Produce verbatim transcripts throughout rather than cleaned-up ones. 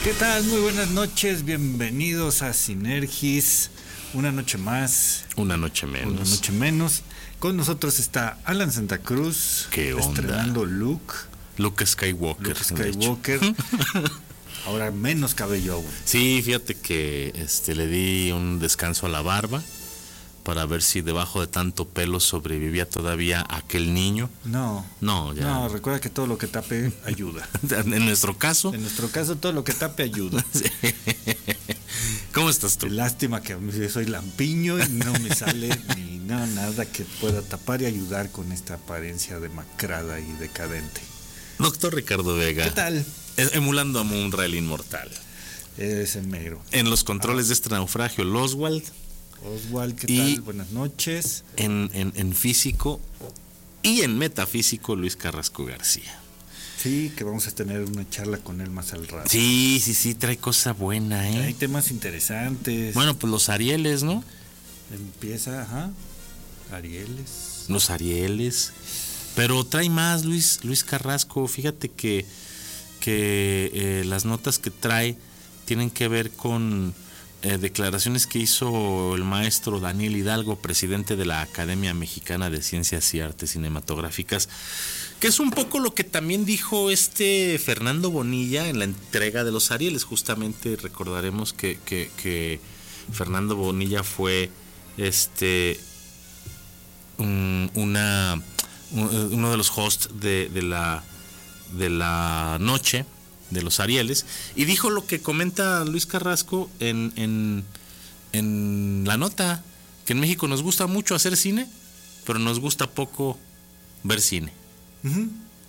¿Qué tal? Muy buenas noches, bienvenidos a Sinergis. Una noche más. Una noche menos. Una noche menos. Con nosotros está Alan Santa Cruz. ¿Qué onda? Estrenando look. Luke Skywalker. Luke Skywalker. Ahora menos cabello aún. Sí, fíjate que este le di un descanso a la barba para ver si debajo de tanto pelo sobrevivía todavía aquel niño. No. No, ya. No, recuerda que todo lo que tape ayuda. En nuestro caso. En nuestro caso, todo lo que tape ayuda. Sí. ¿Cómo estás tú? Lástima que soy lampiño y no me sale ni no, nada que pueda tapar y ayudar con esta apariencia demacrada y decadente. Doctor Ricardo Vega. ¿Qué tal? Emulando a Munra el Inmortal. Ese mero. En los controles ah. de este naufragio, el Oswald. Oswald, ¿qué y tal? Buenas noches. En, en, en físico y en metafísico, Luis Carrasco García. Sí, que vamos a tener una charla con él más al rato. Sí, sí, sí, trae cosa buena, ¿eh? Hay temas interesantes. Bueno, pues los Arieles, ¿no? Empieza, ajá. Arieles. Los Arieles. Pero trae más, Luis, Luis Carrasco. Fíjate que, que eh, las notas que trae tienen que ver con Eh, declaraciones que hizo el maestro Daniel Hidalgo, presidente de la Academia Mexicana de Ciencias y Artes Cinematográficas, que es un poco lo que también dijo este Fernando Bonilla en la entrega de los Arieles. Justamente recordaremos que, que, que Fernando Bonilla fue este un, una un, uno de los hosts de, de la de la noche de los Arieles, y dijo lo que comenta Luis Carrasco en, en, en la nota, que en México nos gusta mucho hacer cine, pero nos gusta poco ver cine. Uh-huh.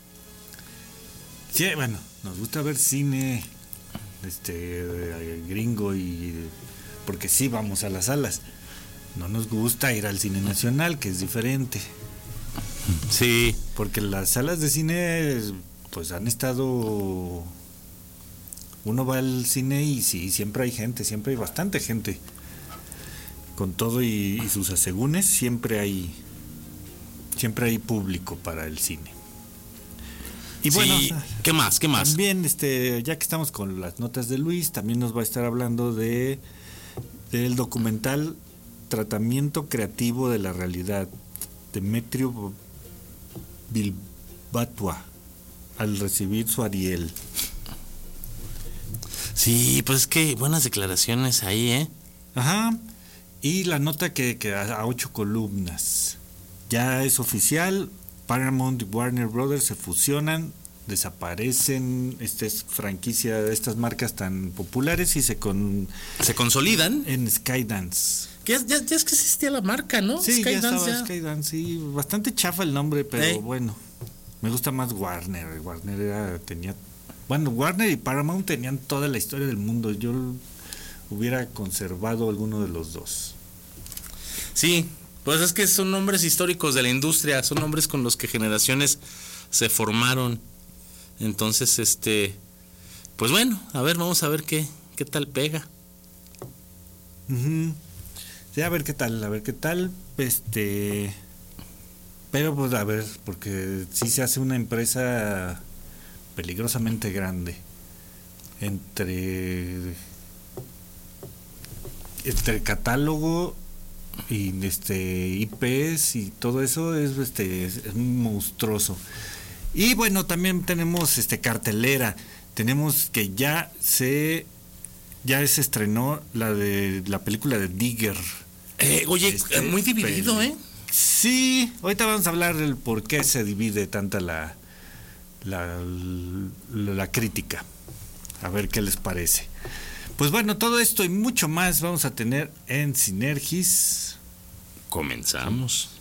Sí, bueno, nos gusta ver cine este gringo, y porque sí vamos a las salas. No nos gusta ir al cine nacional, que es diferente. Sí, porque las salas de cine pues han estado... Uno va al cine y sí, siempre hay gente, siempre hay bastante gente. Con todo y, y sus asegúnes, siempre hay siempre hay público para el cine. Y sí, bueno, ¿qué más? ¿Qué más? También, este, ya que estamos con las notas de Luis, también nos va a estar hablando de del documental Tratamiento Creativo de la Realidad, Demetrio Bilbatua, al recibir su Ariel. Sí, pues es que buenas declaraciones ahí, ¿eh? Ajá. Y la nota que, que a, a ocho columnas. Ya es oficial, Paramount y Warner Brothers se fusionan, desaparecen estas franquicias, estas marcas tan populares y se con se consolidan en Skydance. Ya, ya, ya es que existía la marca, ¿no? Sí, Skydance, ya estaba ya. Skydance, sí, bastante chafa el nombre, pero ¿Eh? bueno, me gusta más Warner. Warner era, tenía Bueno, Warner y Paramount tenían toda la historia del mundo. Yo hubiera conservado alguno de los dos. Sí, pues es que son nombres históricos de la industria, son nombres con los que generaciones se formaron. Entonces, este, pues bueno, a ver, vamos a ver qué, qué tal pega. Uh-huh. Sí, a ver qué tal, a ver qué tal, este, pero pues a ver, porque si se hace una empresa peligrosamente grande entre entre catálogo y este I Pes y todo eso es este es, es monstruoso. Y bueno, también tenemos este cartelera, tenemos que ya se ya se estrenó la de la película de Digger. Eh, oye, este, muy dividido, peli- ¿eh? Sí, ahorita vamos a hablar del por qué se divide tanta la La, la, la crítica, a ver qué les parece. Pues bueno, todo esto y mucho más vamos a tener en Sinergis. Comenzamos.